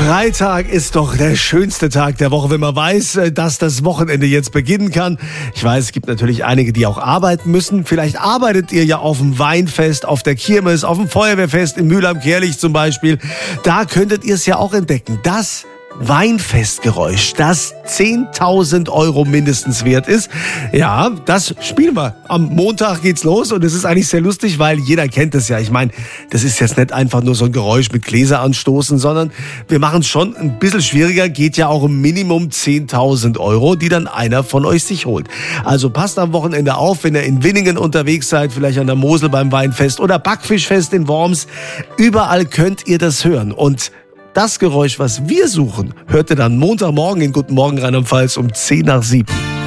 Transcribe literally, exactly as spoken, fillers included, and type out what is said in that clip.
Freitag ist doch der schönste Tag der Woche, wenn man weiß, dass das Wochenende jetzt beginnen kann. Ich weiß, es gibt natürlich einige, die auch arbeiten müssen. Vielleicht arbeitet ihr ja auf dem Weinfest, auf der Kirmes, auf dem Feuerwehrfest in Mülheim-Kärlich zum Beispiel. Da könntet ihr es ja auch entdecken. Das Weinfestgeräusch, das zehntausend Euro mindestens wert ist. Ja, das spielen wir. Am Montag geht's los und es ist eigentlich sehr lustig, weil jeder kennt es ja. Ich meine, das ist jetzt nicht einfach nur so ein Geräusch mit Gläser anstoßen, sondern wir machen es schon ein bisschen schwieriger. Geht ja auch um Minimum zehntausend Euro, die dann einer von euch sich holt. Also passt am Wochenende auf, wenn ihr in Winningen unterwegs seid, vielleicht an der Mosel beim Weinfest oder Backfischfest in Worms. Überall könnt ihr das hören. Und das Geräusch, was wir suchen, hört ihr dann Montagmorgen in Guten Morgen Rheinland-Pfalz um zehn nach sieben.